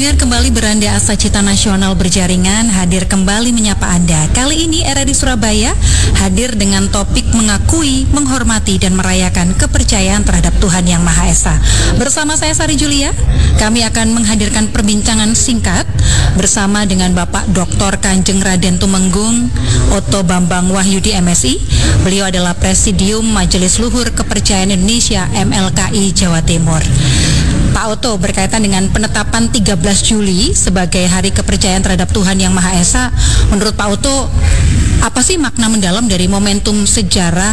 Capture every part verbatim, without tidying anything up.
pendengar, kembali Beranda Asa Cita Nasional Berjaringan hadir kembali menyapa Anda. Kali ini R R I Surabaya hadir dengan topik mengakui, menghormati dan merayakan kepercayaan terhadap Tuhan Yang Maha Esa. Bersama saya Sari Julia, kami akan menghadirkan perbincangan singkat bersama dengan Bapak Doktor Kanjeng Raden Tumenggung Oto Bambang Wahyudi M Si. Beliau adalah Presidium Majelis Luhur Kepercayaan Indonesia M L K I Jawa Timur. Pak Oto, berkaitan dengan penetapan tiga belas Juli sebagai Hari Kepercayaan terhadap Tuhan Yang Maha Esa, menurut Pak Oto, apa sih makna mendalam dari momentum sejarah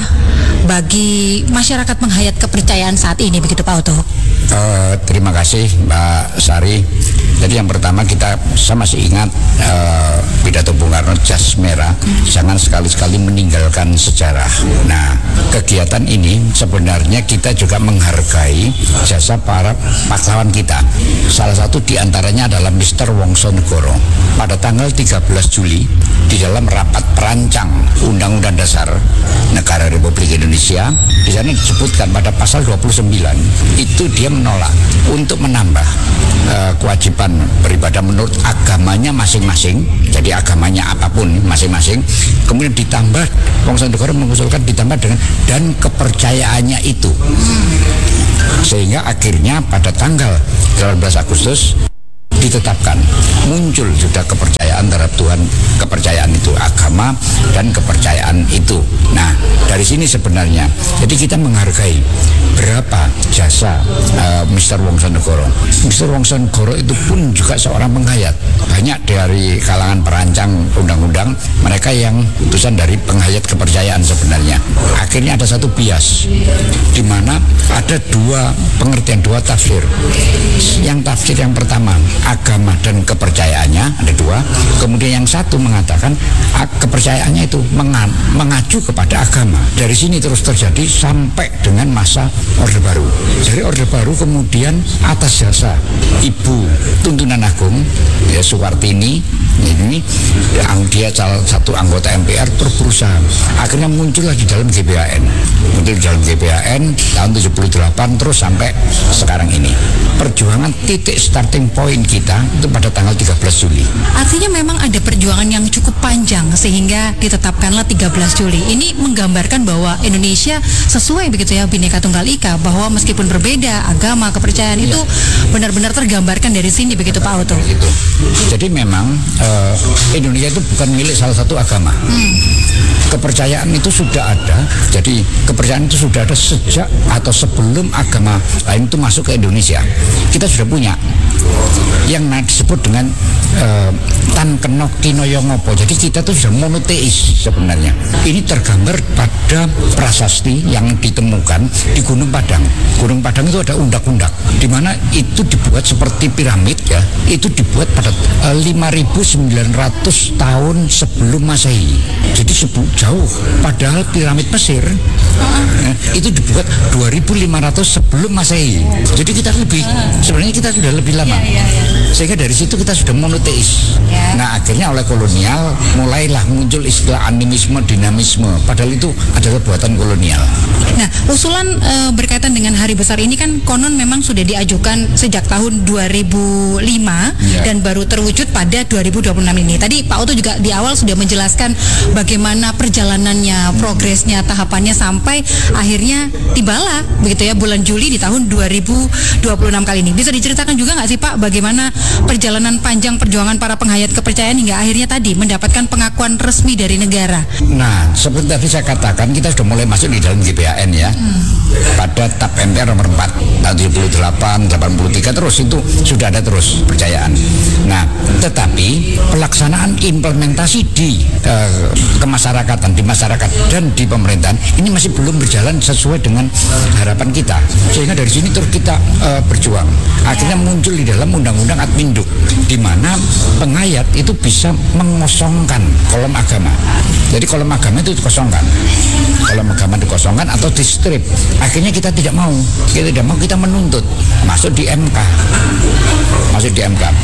bagi masyarakat penghayat kepercayaan saat ini, begitu Pak Oto? Uh, terima kasih Mbak Sari. Jadi yang pertama, kita saya masih ingat uh, pidato Bung Karno, jas merah, hmm. jangan sekali-sekali meninggalkan sejarah. Nah, kegiatan ini sebenarnya kita juga menghargai jasa para pahlawan kita. Salah satu diantaranya adalah Mister Wongsonegoro. Pada tanggal tiga belas Juli di dalam rapat perancang Undang-Undang Dasar Negara Republik Indonesia, di sana disebutkan pada pasal dua puluh sembilan itu dia menolak untuk menambah uh, kewajiban beribadah menurut agamanya masing-masing. Jadi agamanya apapun masing-masing, kemudian ditambah, Wongsonegoro mengusulkan ditambah dengan dan kepercayaannya itu, sehingga akhirnya pada tanggal delapan belas Agustus ditetapkan muncul sudah kepercayaan terhadap Tuhan. Kepercayaan itu agama dan kepercayaan itu. Nah, dari sini sebenarnya jadi kita menghargai berapa jasa uh, Mister Wongsonegoro. Mister Wongsonegoro itu pun juga seorang penghayat. Banyak dari kalangan perancang undang-undang mereka yang utusan dari penghayat kepercayaan sebenarnya. Akhirnya ada satu bias di mana ada dua pengertian, dua tafsir. Yang tafsir yang pertama, agama dan kepercayaannya ada dua. Kemudian yang satu mengatakan kepercayaannya itu mengacu kepada agama. Dari sini terus terjadi sampai dengan masa Orde Baru. Dari Orde Baru kemudian atas jasa Ibu Tuntunan Agung ya, Sukartini, ini dia salah satu anggota M P R terus berusaha. Akhirnya muncullah di dalam G B H N. Muncul di dalam G B H N tahun tujuh puluh delapan terus sampai sekarang ini. Perjuangan titik starting point kita itu pada tanggal tiga belas Juli. Artinya memang ada perjuangan yang cukup panjang sehingga ditetapkanlah tiga belas Juli. Ini menggambarkan bahwa Indonesia sesuai begitu ya, Bhinneka Tunggal Ika, bahwa meskipun berbeda agama, kepercayaan ya, itu benar-benar tergambarkan dari sini, begitu Pak Oto. Itu. Jadi memang uh, Indonesia itu bukan milik salah satu agama. Hmm. Kepercayaan itu sudah ada. Jadi kepercayaan itu sudah ada sejak atau sebelum agama lain itu masuk ke Indonesia. Kita sudah punya yang disebut dengan uh, tan kenok kinoyo ngopo. Jadi kita tuh sudah monoteis sebenarnya. Ini tergambar pada prasasti yang ditemukan di Gunung Padang. Gunung Padang itu ada undak-undak di mana itu dibuat seperti piramid ya. Itu dibuat pada uh, lima ribu sembilan ratus tahun sebelum Masehi. Jadi sebelum jauh, padahal piramid Mesir uh, itu dibuat dua ribu lima ratus sebelum Masehi. Jadi kita lebih sebenarnya kita sudah lebih lama. Ya, ya, ya. Sehingga dari situ kita sudah monoteis. Ya. Nah, akhirnya oleh kolonial mulailah muncul istilah animisme, dinamisme. Padahal itu adalah buatan kolonial. Nah, usulan e, berkaitan dengan hari besar ini kan konon memang sudah diajukan sejak tahun dua ribu lima ya, dan baru terwujud pada dua ribu dua puluh enam ini. Tadi Pak Oto juga di awal sudah menjelaskan bagaimana perjalanannya, progresnya, tahapannya sampai akhirnya tibalah begitu ya bulan Juli di tahun dua ribu dua puluh enam kali ini. Bisa diceritakan juga nggak sih Pak bagaimana perjalanan panjang perjuangan para penghayat kepercayaan hingga akhirnya tadi mendapatkan pengakuan resmi dari negara? Nah, seperti tadi saya katakan, kita sudah mulai masuk di dalam G B H N ya. Hmm. Pada T A P M P R nomor empat tahun tujuh puluh delapan, delapan puluh tiga terus itu sudah ada terus percayaan. Nah, tetapi pelaksanaan implementasi di uh, kemasyarakatan, di masyarakat dan di pemerintahan ini masih belum berjalan sesuai dengan harapan kita. Sehingga dari sini terus kita uh, berjuang. Akhirnya muncul di dalam Undang-Undang Adminduk, di mana penghayat itu bisa mengosongkan kolom agama. Jadi kolom agama itu dikosongkan, kolom agama dikosongkan atau di strip. Akhirnya kita tidak mau, kita tidak mau, kita menuntut masuk di M K, masuk di M K.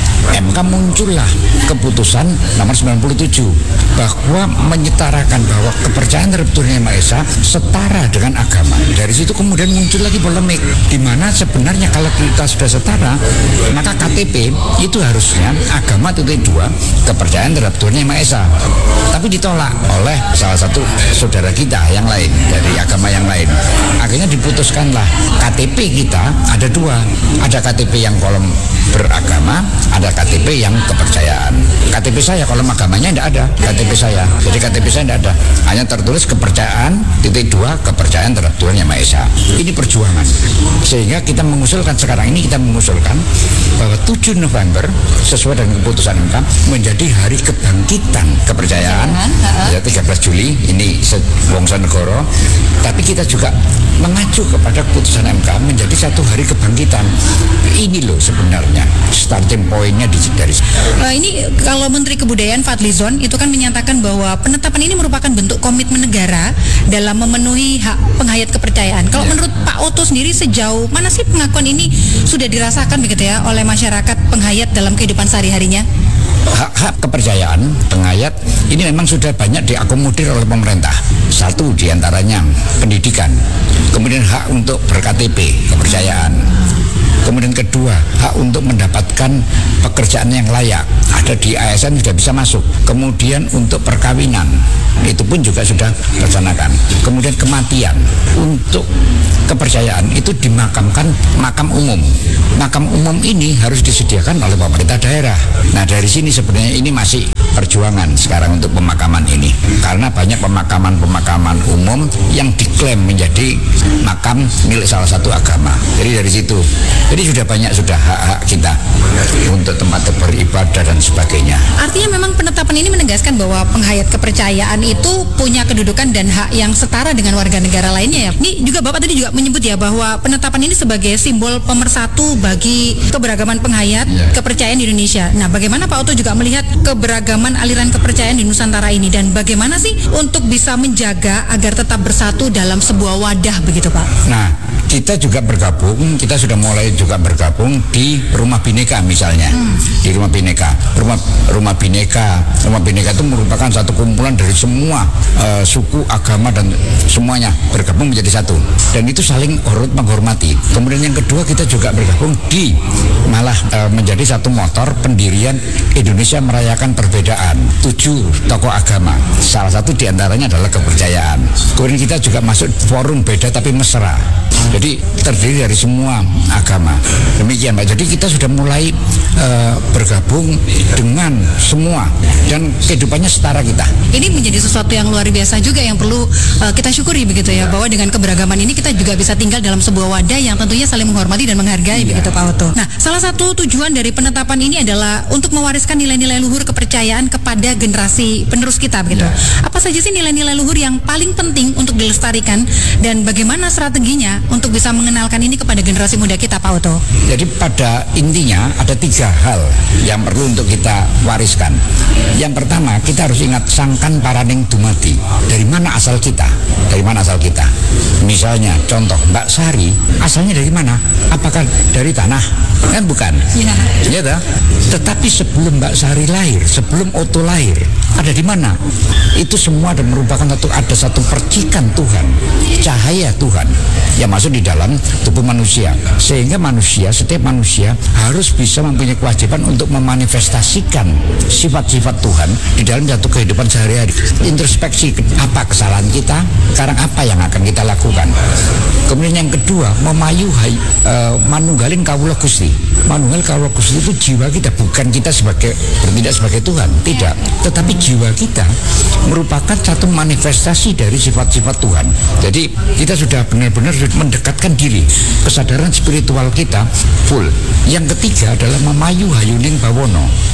M K muncullah keputusan nomor sembilan puluh tujuh bahwa menyetarakan bahwa kepercayaan terhadap Tuhan Yang Maha Esa setara dengan agama. Dari situ kemudian muncul lagi polemik di mana sebenarnya kalau kita sudah setara maka K T P itu harusnya agama titik dua kepercayaan terhadap Tuhan Yang Maha Esa. Tapi ditolak oleh salah satu saudara kita yang lain dari agama yang lain. Akhirnya diputuskanlah K T P kita ada dua, ada K T P yang kolom beragama, ada K T P yang kepercayaan. K T P saya kolom agamanya tidak ada, K T P saya. Jadi K T P saya tidak ada, hanya tertulis kepercayaan titik dua kepercayaan terhadap Tuhan Yang Maha Esa. Ini perjuangan. Sehingga kita mengusulkan sekarang ini kita mengusulkan bahwa tujuh November sesuai dengan keputusan M K menjadi hari kebangkitan kepercayaan. Ya, tiga belas Juli ini Wongso Negoro. Tapi kita juga mengacu kepada keputusan M K menjadi satu hari kebangkitan. Ini loh sebenarnya starting pointnya di dari. Uh, ini kalau Menteri Kebudayaan Fadlizon itu kan menyatakan bahwa penetapan ini merupakan bentuk komitmen negara dalam memenuhi hak penghayat kepercayaan. Kalau ya. Menurut Pak Oto sendiri sejauh mana sih pengakuan ini sudah dirasakan begitu ya oleh masyarakat penghayat dalam kehidupan sehari-harinya? Hak-hak kepercayaan penghayat ini memang sudah banyak diakomodir oleh pemerintah. Satu diantaranya pendidikan, kemudian hak untuk ber-K T P kepercayaan, kemudian kedua hak untuk mendapatkan pekerjaan yang layak, ada di A S N sudah bisa masuk, kemudian untuk perkawinan itu pun juga sudah dilaksanakan, kemudian kematian untuk kepercayaan itu dimakamkan makam umum. Makam umum ini harus disediakan oleh pemerintah daerah. Nah dari sini sebenarnya ini masih perjuangan sekarang untuk pemakaman ini, karena banyak pemakaman-pemakaman umum yang diklaim menjadi makam milik salah satu agama. Jadi dari situ, jadi sudah banyak sudah hak-hak kita untuk tempat beribadah dan sebagainya. Artinya memang penetapan ini menegaskan bahwa penghayat kepercayaan itu punya kedudukan dan hak yang setara dengan warga negara lainnya ya. Ini juga Bapak tadi juga menyebut ya bahwa penetapan ini sebagai simbol pemersatu bagi keberagaman penghayat ya. Kepercayaan di Indonesia. Nah, bagaimana Pak Oto juga melihat keberagaman aliran kepercayaan di Nusantara ini dan bagaimana sih untuk bisa menjaga agar tetap bersatu dalam sebuah wadah begitu Pak? Nah, kita juga bergabung, kita sudah mulai juga bergabung di Rumah Bhinneka misalnya, hmm. di Rumah Bhinneka. Rumah Rumah Bhinneka, Rumah Bhinneka itu merupakan satu kumpulan dari semua uh, suku, agama dan semuanya bergabung menjadi satu. Dan itu saling hormat menghormati. Kemudian yang kedua kita juga bergabung di malah uh, menjadi satu motor pendirian Indonesia Merayakan Perbedaan. Tujuh tokoh agama. Salah satu diantaranya adalah kepercayaan. Kemudian kita juga masuk forum beda tapi mesra. Jadi terdiri dari semua agama. Demikian Pak. Jadi kita sudah mulai uh, bergabung dengan semua dan kehidupannya setara kita. Ini menjadi sesuatu yang luar biasa juga yang perlu uh, kita syukuri begitu ya, bahwa dengan keberagaman ini kita juga bisa tinggal dalam sebuah wadah yang tentunya saling menghormati dan menghargai, ya. Begitu Pak Oto. Nah, salah satu tujuan dari penetapan ini adalah untuk mewariskan nilai-nilai luhur kepercayaan kepada generasi penerus kita begitu. Ya. Apa saja sih nilai-nilai luhur yang paling penting untuk dilestarikan dan bagaimana strateginya untuk bisa mengenalkan ini kepada generasi muda kita Pak Oto? Jadi pada intinya ada tiga hal yang perlu untuk kita wariskan. Yang pertama, kita harus ingat sangkan paraning dumadi. Dari mana asal kita? Dari mana asal kita? Misalnya contoh Mbak Sari, asalnya dari mana? Apakah dari tanah? Kan bukan. Iya. Ya, tetapi sebelum Mbak Sari lahir, sebelum Oto lahir, ada di mana? Itu semua ada merupakan satu ada satu percikan Tuhan, cahaya Tuhan yang masuk di dalam tubuh manusia. Sehingga manusia, setiap manusia harus bisa mempunyai kewajiban untuk memanifestasikan sifat-sifat Tuhan di dalam satu kehidupan sehari-hari. Introspeksi apa kesalahan kita, sekarang apa yang akan kita lakukan. Kemudian yang kedua, memayu hai, uh, manunggalin kawula Gusti. Manunggal kawula Gusti itu jiwa kita, bukan kita sebagai bertindak sebagai Tuhan, tidak. Tetapi jiwa kita merupakan satu manifestasi dari sifat-sifat Tuhan. Jadi kita sudah benar-benar mendekatkan diri, kesadaran spiritual kita full. Yang ketiga adalah memayu hayuning bawono.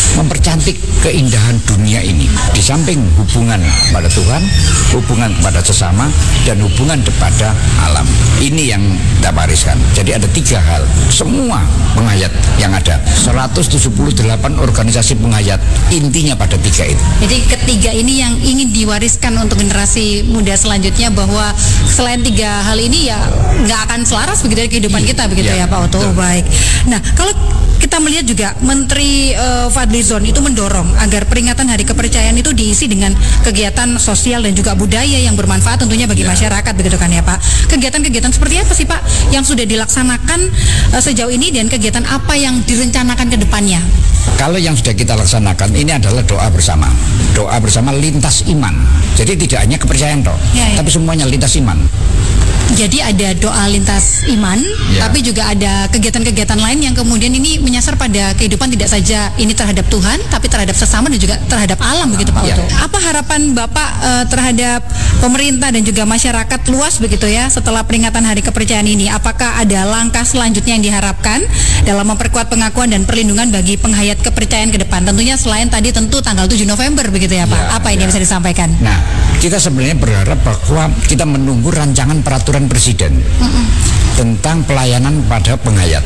mempercantik keindahan dunia ini. Di samping hubungan pada Tuhan, hubungan kepada sesama, dan hubungan kepada alam. Ini yang kita wariskan. Jadi ada tiga hal. Semua penghayat yang ada, seratus tujuh puluh delapan organisasi penghayat, intinya pada tiga itu. Jadi ketiga ini yang ingin diwariskan untuk generasi muda selanjutnya, bahwa selain tiga hal ini ya nggak akan selaras begitu dari kehidupan kita begitu ya, ya Pak Oto. Oh, baik. Nah, kalau kita melihat juga Menteri uh, Fadlizon itu mendorong agar peringatan Hari Kepercayaan itu diisi dengan kegiatan sosial dan juga budaya yang bermanfaat tentunya bagi ya. masyarakat begitu kan ya Pak. Kegiatan-kegiatan seperti apa sih Pak yang sudah dilaksanakan uh, sejauh ini, dan kegiatan apa yang direncanakan ke depannya? Kalau yang sudah kita laksanakan ini adalah doa bersama. Doa bersama lintas iman. Jadi tidak hanya kepercayaan toh, ya, ya. tapi semuanya lintas iman. Jadi ada doa lintas iman, ya. tapi juga ada kegiatan-kegiatan lain yang kemudian ini menyasar pada kehidupan tidak saja ini terhadap Tuhan, tapi terhadap sesama dan juga terhadap alam begitu Pak ya. Oto. Apa harapan Bapak uh, terhadap pemerintah dan juga masyarakat luas begitu ya setelah peringatan Hari Kepercayaan ini? Apakah ada langkah selanjutnya yang diharapkan dalam memperkuat pengakuan dan perlindungan bagi penghayat kepercayaan ke depan? Tentunya selain tadi tentu tanggal tujuh November begitu ya Pak. Ya, Apa ini ya. yang bisa disampaikan? Nah, kita sebenarnya berharap bahwa kita menunggu rancangan peraturan Presiden Mm-mm. tentang pelayanan pada penghayat.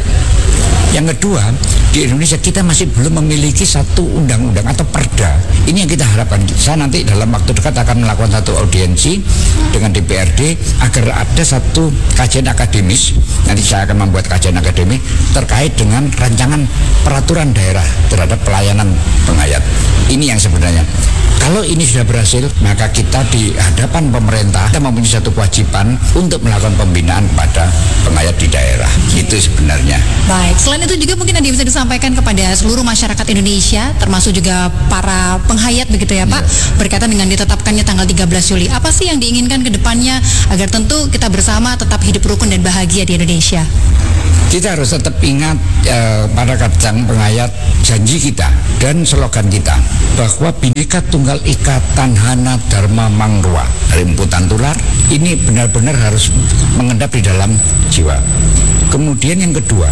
Yang kedua, di Indonesia kita masih belum memiliki satu undang-undang atau perda. Ini yang kita harapkan. Saya nanti dalam waktu dekat akan melakukan satu audiensi dengan D P R D agar ada satu kajian akademis. Nanti saya akan membuat kajian akademis terkait dengan rancangan peraturan daerah terhadap pelayanan penghayat. Ini yang sebenarnya. Kalau ini sudah berhasil, maka kita di hadapan pemerintah kita mempunyai satu kewajiban untuk melakukan pembinaan pada penghayat di daerah. Itu sebenarnya. Baik, selain itu juga mungkin ada yang bisa disampaikan kepada seluruh masyarakat Indonesia, termasuk juga para penghayat begitu ya Pak, ya. berkaitan dengan ditetapkannya tanggal tiga belas Juli. Apa sih yang diinginkan ke depannya agar tentu kita bersama tetap hidup rukun dan bahagia di Indonesia? Kita harus tetap ingat eh, pada kadang penghayat janji kita dan slogan kita bahwa Bhinneka Tunggal Ika Tanhana Dharma Mangrua, rimputan tular, ini benar-benar harus mengendap di dalam jiwa. Kemudian yang kedua,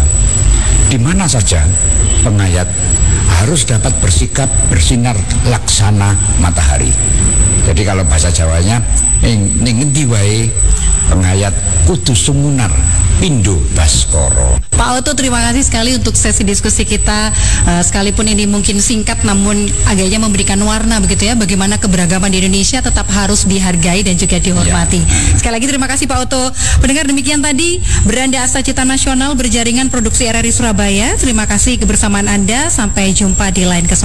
di mana saja penghayat harus dapat bersikap bersinar laksana matahari. Jadi kalau bahasa Jawanya ning ngendi wae penghayat kudu sumunar Pindo Baskoro. Pak Oto, terima kasih sekali untuk sesi diskusi kita, uh, sekalipun ini mungkin singkat namun agaknya memberikan warna begitu ya, bagaimana keberagaman di Indonesia tetap harus dihargai dan juga dihormati. Ya. Sekali lagi terima kasih Pak Oto. Pendengar, demikian tadi Beranda Asta Cita Nasional berjaringan produksi R R I Surabaya. Terima kasih kebersamaan Anda, sampai jumpa di lain kesempatan.